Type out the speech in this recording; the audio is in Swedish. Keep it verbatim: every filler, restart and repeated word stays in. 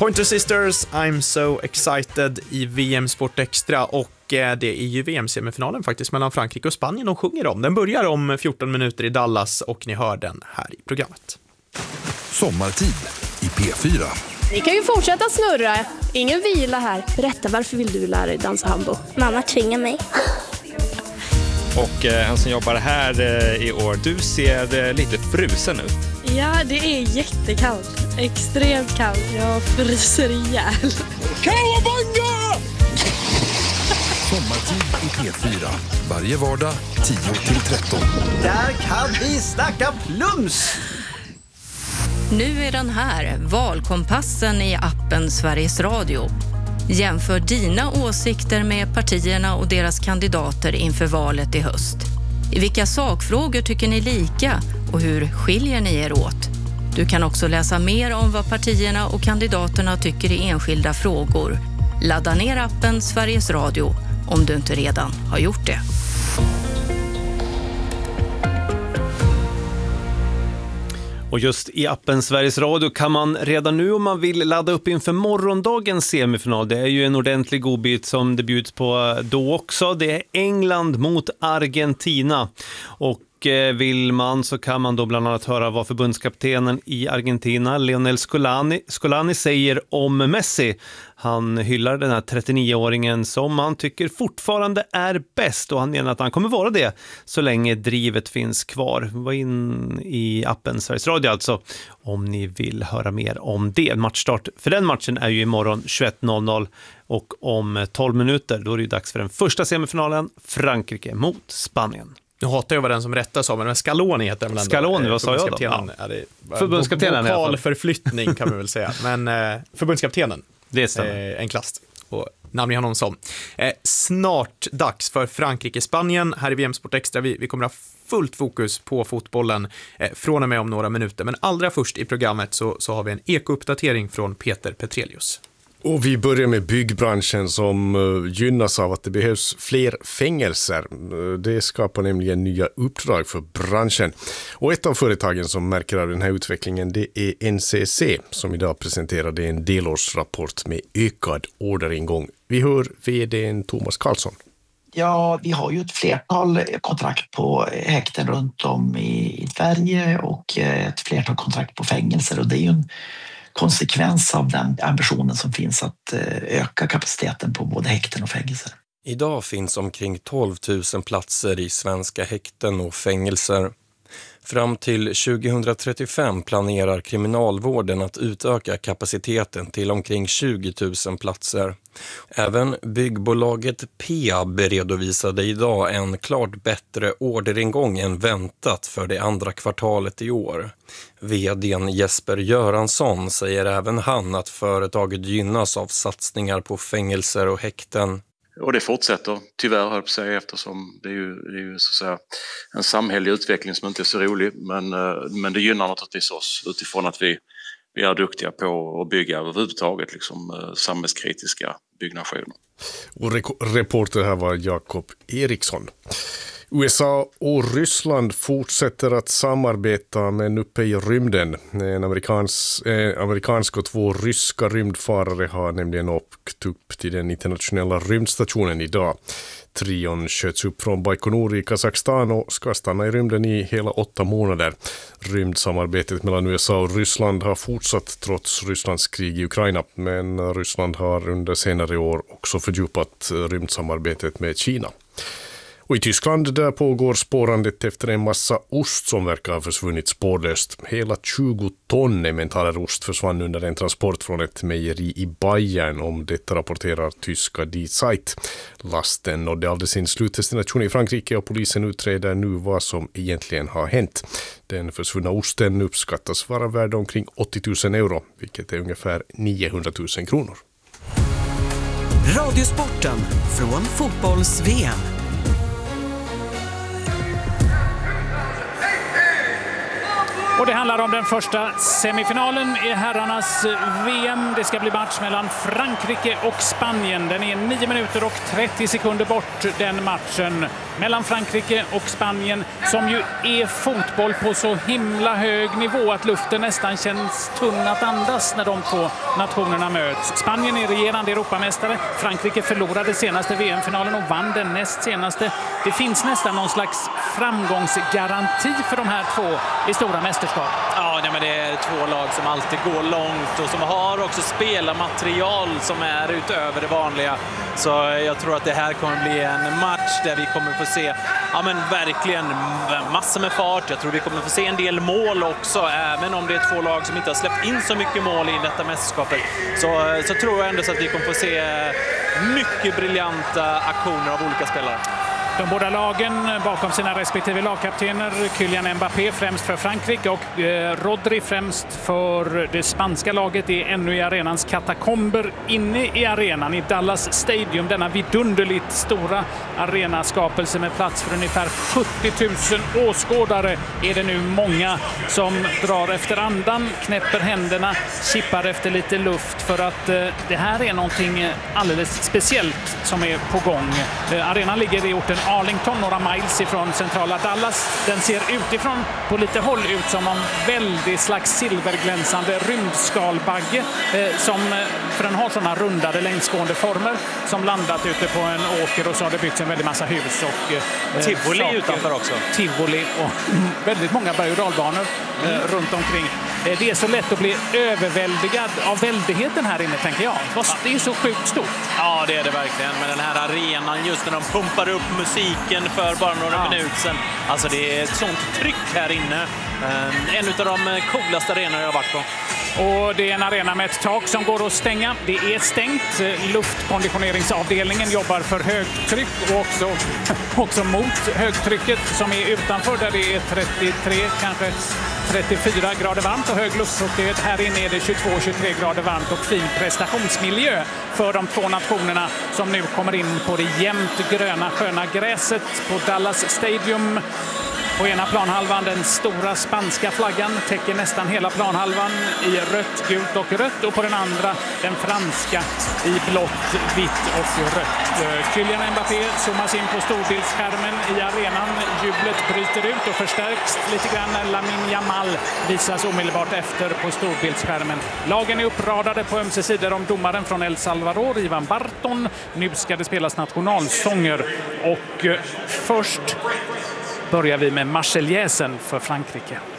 Pointer Sisters, I'm so excited i V M Sport Extra, och det är ju V M-semifinalen faktiskt mellan Frankrike och Spanien de sjunger om. Den börjar om fjorton minuter i Dallas och ni hör den här i programmet. Sommartid i P fyra. Ni kan ju fortsätta snurra, ingen vila här. Berätta, varför vill du lära dig dansa hambo? Mamma tvingar mig. Och eh, han som jobbar här eh, i år, du ser eh, lite frusen ut. Ja, det är jättekallt. Extremt kallt. Jag fryser ihjäl. Kawabanga! Sommartid i P fyra. Varje vardag tio till tretton. Där kan vi snacka plums! Nu är den här, valkompassen i appen Sveriges Radio. Jämför dina åsikter med partierna och deras kandidater inför valet i höst. I vilka sakfrågor tycker ni lika och hur skiljer ni er åt? Du kan också läsa mer om vad partierna och kandidaterna tycker i enskilda frågor. Ladda ner appen Sveriges Radio om du inte redan har gjort det. Och just i appen Sveriges Radio kan man redan nu, om man vill, ladda upp inför morgondagens semifinal. Det är ju en ordentlig godbit som det bjuds på då också. Det är England mot Argentina. Och vill man så kan man då bland annat höra vad förbundskaptenen i Argentina, Lionel Scolani, Scolani säger om Messi. Han hyllar den här trettionio-åringen som han tycker fortfarande är bäst, och han menar att han kommer vara det så länge drivet finns kvar. Var in i appen Sveriges Radio alltså om ni vill höra mer om det. Matchstart för den matchen är ju imorgon tjugoett noll noll, och om tolv minuter då är det ju dags för den första semifinalen, Frankrike mot Spanien. Nu hatar jag vad den som rättas av, men Scaloni heter den väl ändå. Scaloni, vad sa jag då? Ja. Förbundskaptenen. Vokalförflyttning kan man väl säga. Men eh, förbundskaptenen. Det stämmer. Eh, enklast. Och namn honom som. Eh, snart dags för Frankrike-Spanien här i V M Sport Extra. Vi, vi kommer att ha fullt fokus på fotbollen eh, från och med om några minuter. Men allra först i programmet så, så har vi en eko-uppdatering från Peter Petrelius. Och vi börjar med byggbranschen som gynnas av att det behövs fler fängelser. Det skapar nämligen nya uppdrag för branschen. Och ett av företagen som märker av den här utvecklingen, det är N C C som idag presenterade en delårsrapport med ökad orderingång. Vi hör vdn Thomas Karlsson. Ja, vi har ju ett flertal kontrakt på häkten runt om i Sverige och ett flertal kontrakt på fängelser, och det är ju en konsekvens av den ambitionen som finns att öka kapaciteten på både häkten och fängelser. Idag finns omkring tolv tusen platser i svenska häkten och fängelser. Fram till tjugohundratrettiofem planerar kriminalvården att utöka kapaciteten till omkring tjugo tusen platser. Även byggbolaget Peab redovisade idag en klart bättre orderingång än väntat för det andra kvartalet i år. Vdn Jesper Göransson säger även han att företaget gynnas av satsningar på fängelser och häkten. Och det fortsätter, tyvärr höll jag på att säga, eftersom det är ju, det är ju så att säga en samhällelig utveckling som inte är så rolig. Men, men det gynnar naturligtvis oss utifrån att vi, vi är duktiga på att bygga överhuvudtaget liksom, samhällskritiska byggnationer. Och re- reporter här var Jakob Eriksson. U S A och Ryssland fortsätter att samarbeta, men uppe i rymden. En amerikans, eh, amerikansk och två ryska rymdfarare har nämligen åkt upp till den internationella rymdstationen idag. Trion sköts upp från Baikonur i Kazakstan och ska stanna i rymden i hela åtta månader. Rymdsamarbetet mellan U S A och Ryssland har fortsatt trots Rysslands krig i Ukraina, men Ryssland har under senare år också fördjupat rymdsamarbetet med Kina. Och i Tyskland där pågår spårandet efter en massa ost som verkar ha försvunnit spårlöst. Hela tjugo ton emmentaler ost försvann under en transport från ett mejeri i Bayern, om detta rapporterar tyska Die Zeit. Lasten nådde aldrig sin slutdestination i Frankrike och polisen utreder nu vad som egentligen har hänt. Den försvunna osten uppskattas vara värd omkring åttio tusen euro, vilket är ungefär niohundratusen kronor. Radiosporten från fotbolls-V M. Och det handlar om den första semifinalen i herrarnas V M. Det ska bli match mellan Frankrike och Spanien. Den är nio minuter och trettio sekunder bort, den matchen mellan Frankrike och Spanien, som ju är fotboll på så himla hög nivå att luften nästan känns tunn att andas när de två nationerna möts. Spanien är regerande Europamästare. Frankrike förlorade senaste V M-finalen och vann den näst senaste. Det finns nästan någon slags framgångsgaranti för de här två i stora mästerskap. Ja, nej, men det är två lag som alltid går långt och som har också spelarmaterial som är utöver det vanliga. Så jag tror att det här kommer bli en match där vi kommer få se ja, men verkligen massor med fart. Jag tror vi kommer få se en del mål också, även om det är två lag som inte har släppt in så mycket mål i detta mästerskapet. Så, så tror jag ändå så att vi kommer få se mycket briljanta aktioner av olika spelare. De båda lagen bakom sina respektive lagkaptener, Kylian Mbappé främst för Frankrike och eh, Rodri främst för det spanska laget, är ännu i arenans katakomber inne i arenan i Dallas Stadium. Denna vidunderligt stora arenaskapelse med plats för ungefär sjuttio tusen åskådare är det nu många som drar efter andan, knäpper händerna, kippar efter lite luft för att eh, det här är någonting alldeles speciellt som är på gång. Eh, arenan ligger i orten Arlington, några miles ifrån centrala Dallas. Den ser utifrån på lite håll ut som en väldigt slags silverglänsande rymdskalbagge eh, som, för den har sådana rundade längsgående former, som landat ute på en åker, och så har det byggts en väldigt massa hus och eh, tivoli saker. Utanför också. Tivoli och väldigt många berg- och dalbanor eh, mm. runt omkring. Eh, det är så lätt att bli överväldigad av väldigheten här inne, tänker jag. Det är så sjukt stort. Ja, det är det verkligen. Men den här arenan, just när de pumpar upp musiken för bara några ja. minuter sedan. Alltså det är ett sånt tryck här inne. En av de coolaste arenorna jag har varit på. Och det är en arena med ett tak som går att stänga. Det är stängt. Luftkonditioneringsavdelningen jobbar för högtryck och också, också mot högtrycket som är utanför, där det är trettiotre, kanske trettiofyra grader varmt och hög luftfuktighet. Här inne är det tjugotvå till tjugotre grader varmt och fin prestationsmiljö för de två nationerna som nu kommer in på det jämnt gröna sköna gräset på Dallas Stadium. På ena planhalvan den stora spanska flaggan täcker nästan hela planhalvan i rött, gult och rött, och på den andra den franska i blått, vitt och rött. Kylian Mbappé zoomas in på storbildsskärmen i arenan. Jublet bryter ut och förstärks lite grann. Lamine Yamal visas omedelbart efter på storbildsskärmen. Lagen är uppradade på ömse sidor om domaren från El Salvador, Ivan Barton. Nu ska det spelas nationalsånger och först börjar vi med Marseljäsen för Frankrike.